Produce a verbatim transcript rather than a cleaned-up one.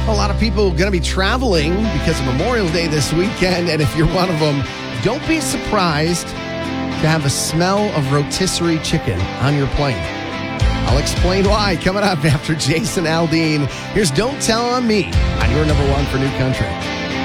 A lot of people going to be traveling because of Memorial Day this weekend, and if you're one of them, don't be surprised to have a smell of rotisserie chicken on your plane. I'll explain why coming up after Jason Aldean. Here's Don't Tell on Me on your number one for New Country.